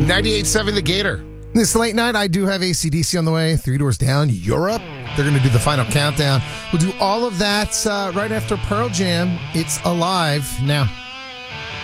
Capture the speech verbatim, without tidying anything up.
ninety-eight point seven The Gator. This late night, I do have A C D C on the way. Three Doors Down, Europe. They're going to do the final countdown. We'll do all of that uh, right after Pearl Jam. It's Alive now.